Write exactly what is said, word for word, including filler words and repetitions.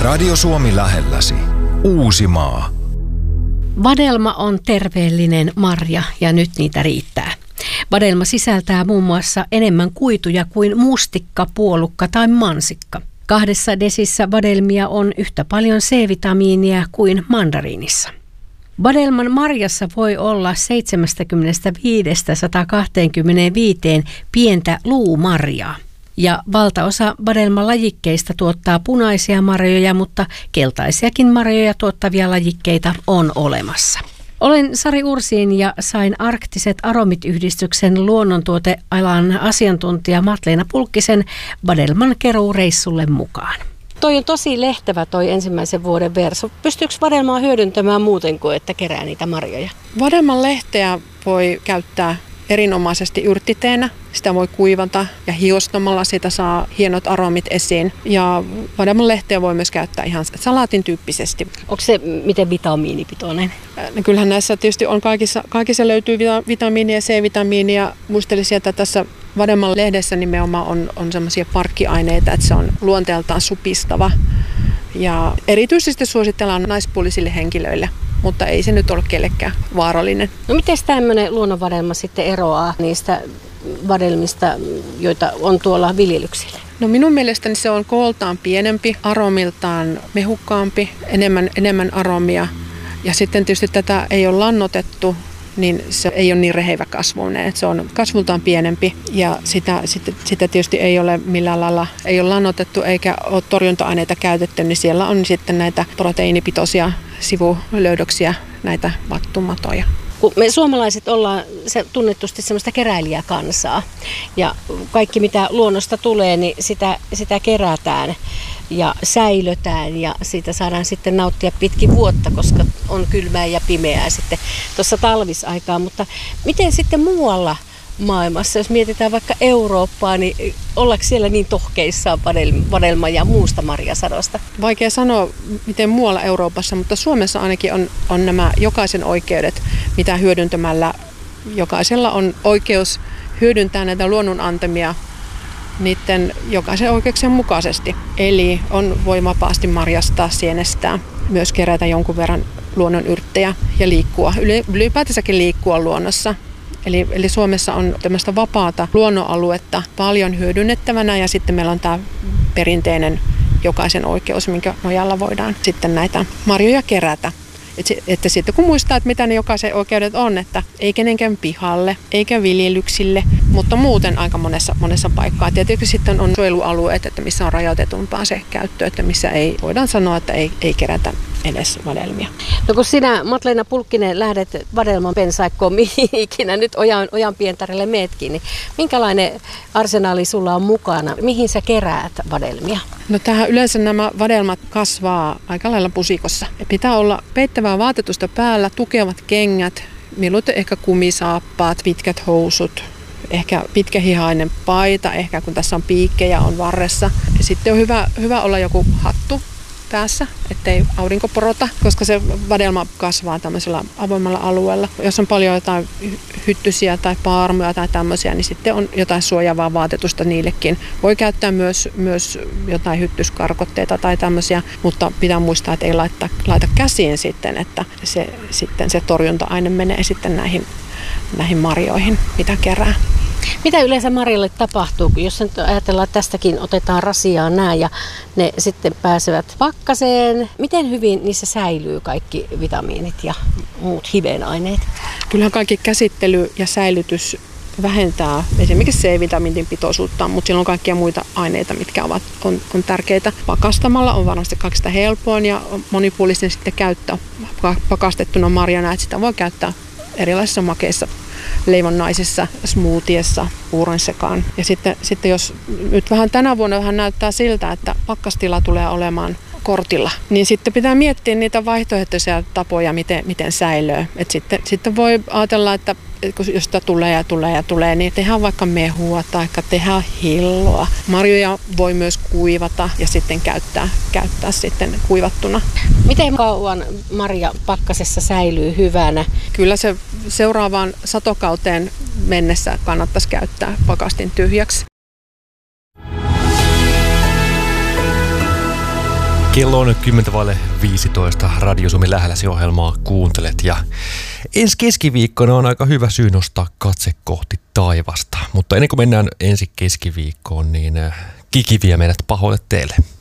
Radio Suomi lähelläsi. Uusimaa. Vadelma on terveellinen marja ja nyt niitä riittää. Vadelma sisältää muun muassa enemmän kuituja kuin mustikka, puolukka tai mansikka. Kahdessa desissä vadelmia on yhtä paljon C-vitamiinia kuin mandariinissa. Vadelman marjassa voi olla seitsemänkymmentäviisi sata kaksikymmentäviisi pientä luumarjaa. Ja valtaosa vadelman lajikkeista tuottaa punaisia marjoja, mutta keltaisiakin marjoja tuottavia lajikkeita on olemassa. Olen Sari Ursiin ja sain Arktiset Aromit-yhdistyksen luonnontuotealan asiantuntija Matleena Pulkkisen vadelman keruureissulle mukaan. Toi on tosi lehtävä toi ensimmäisen vuoden verso. Pystyykö vadelmaa hyödyntämään muuten kuin, että kerää niitä marjoja? Vadelman lehteä voi käyttää erinomaisesti yrttiteenä. Sitä voi kuivata ja hiostamalla siitä saa hienot aromit esiin. Ja vadelman lehteä voi myös käyttää ihan salaatin tyyppisesti. Onko se miten vitamiinipitoinen? No kyllähän näissä tietysti on kaikissa, kaikissa löytyy vitamiinia ja C-vitamiinia. Muistelisin, että tässä vadelman lehdessä nimenomaan on, on sellaisia parkkiaineita, että se on luonteeltaan supistava. Ja erityisesti suositellaan naispuolisille henkilöille, mutta ei se nyt ole kellekään vaarallinen. No miten tämmöinen luonnonvadelma sitten eroaa niistä vadelmista, joita on tuolla viljelyksillä? No minun mielestäni se on kooltaan pienempi, aromiltaan mehukkaampi, enemmän, enemmän aromia. Ja sitten tietysti tätä ei ole lannotettu, niin se ei ole niin rehevä kasvuinen. Että se on kasvultaan pienempi ja sitä, sitä, sitä tietysti ei ole millään lailla ei ole lannotettu eikä ole torjunta-aineita käytetty, niin siellä on sitten näitä proteiinipitoisia sivulöydöksiä, näitä vattumatoja. Kun me suomalaiset ollaan se tunnetusti semmoista keräilijäkansaa ja kaikki mitä luonnosta tulee, niin sitä, sitä kerätään ja säilötään ja siitä saadaan sitten nauttia pitkin vuotta, koska on kylmää ja pimeää sitten tuossa talvisaikaa. Mutta miten sitten muualla maailmassa, jos mietitään vaikka Eurooppaa, niin ollaanko siellä niin tohkeissaan vadelma ja muusta marjasadosta? Vaikea sanoa, miten muualla Euroopassa, mutta Suomessa ainakin on, on nämä jokaisen oikeudet, mitä hyödyntämällä jokaisella on oikeus hyödyntää näitä luonnon antamia niiden jokaisen oikeuksien mukaisesti. Eli on voi vapaasti marjastaa, sienestää, myös kerätä jonkun verran luonnon yrttejä ja liikkua, ylipäätänsäkin liikkua luonnossa. Eli, eli Suomessa on tämmöistä vapaata luonnonaluetta paljon hyödynnettävänä ja sitten meillä on tämä perinteinen jokaisen oikeus, minkä nojalla voidaan sitten näitä marjoja kerätä. Että, että sitten kun muistaa, että mitä ne jokaisen oikeudet on, että ei kenenkään pihalle, eikä viljelyksille, mutta muuten aika monessa, monessa paikkaa. Tietysti sitten on suojelualueet, että missä on rajoitetumpaa se käyttö, että missä ei voidaan sanoa, että ei, ei kerätä edes vadelmia. No kun sinä, Matleena Pulkkinen, lähdet vadelman pensaikkoon, mihin ikinä nyt ojan, ojan pientarille meetkin, niin minkälainen arsenaali sulla on mukana? Mihin sä keräät vadelmia? No tähän yleensä nämä vadelmat kasvaa aika lailla pusikossa. Pitää olla peittävää vaatetusta päällä, tukevat kengät, mieluiten ehkä kumisaappaat, pitkät housut, ehkä pitkähihainen paita, ehkä kun tässä on piikkejä on varressa. Ja sitten on hyvä, hyvä olla joku hattu päässä, ettei aurinko porota, koska se vadelma kasvaa tämmöisellä avoimella alueella. Jos on paljon jotain hyttysiä tai paarmuja tai tämmöisiä, niin sitten on jotain suojaavaa vaatetusta niillekin. Voi käyttää myös, myös jotain hyttyskarkotteita tai tämmöisiä, mutta pitää muistaa, että ei laita, laita käsiin sitten, että se, sitten se torjunta-aine menee sitten näihin, näihin marjoihin, mitä kerää. Mitä yleensä marjalle tapahtuu, jos nyt ajatellaan, että tästäkin otetaan rasiaan nämä ja ne sitten pääsevät pakkaseen? Miten hyvin niissä säilyy kaikki vitamiinit ja muut hiveenaineet? Kyllähän kaikki käsittely ja säilytys vähentää esimerkiksi C-vitamiinin pitoisuutta, mutta siellä on kaikkia muita aineita, mitkä ovat, on, on tärkeitä. Pakastamalla on varmasti kaikista helpoin ja monipuolisten sitten käyttää pakastettuna marjana, että sitä voi käyttää erilaisissa makeissa, leivonnaisissa, smoothiessa, puuron sekaan. Ja sitten, sitten jos nyt vähän tänä vuonna vähän näyttää siltä, että pakkastila tulee olemaan kortilla, niin sitten pitää miettiä niitä vaihtoehtoisia tapoja, miten, miten säilöö. Et sitten, sitten voi ajatella, että jos sitä tulee ja tulee ja tulee, niin tehdään vaikka mehua tai tehdään hilloa. Marjoja voi myös kuivata ja sitten käyttää, käyttää sitten kuivattuna. Miten kauan marja pakkasessa säilyy hyvänä? Kyllä se seuraavaan satokauteen mennessä kannattaisi käyttää pakastin tyhjäksi. Kello on kymmenen vaille viisitoista. Radio Suomi lähelläsi -ohjelmaa kuuntelet ja ensi keskiviikkona on aika hyvä syy nostaa katse kohti taivasta. Mutta ennen kuin mennään ensi keskiviikkoon, niin Kiki vie meidät pahoille teille.